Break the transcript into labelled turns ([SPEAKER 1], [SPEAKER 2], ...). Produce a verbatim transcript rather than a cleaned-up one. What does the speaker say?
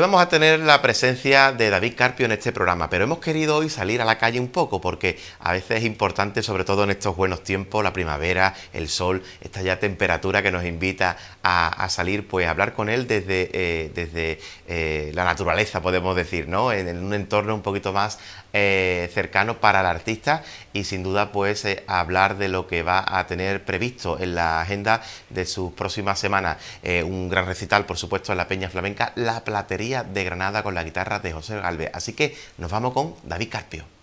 [SPEAKER 1] íbamos a tener la presencia de David Carpio en este programa, pero hemos querido hoy salir a la calle un poco porque a veces es importante, sobre todo en estos buenos tiempos, la primavera, el sol, esta ya temperatura que nos invita a, a salir, pues a hablar con él desde, eh, desde eh, la naturaleza, podemos decir, ¿no? En, en un entorno un poquito más eh, cercano para el artista y sin duda pues eh, a hablar de lo que va a tener previsto en la agenda de sus próximas semanas. Eh, un gran recital, por supuesto, en la Peña Flamenca, La Platería de Granada, con la guitarra de José Galvez. Así que nos vamos con David Carpio.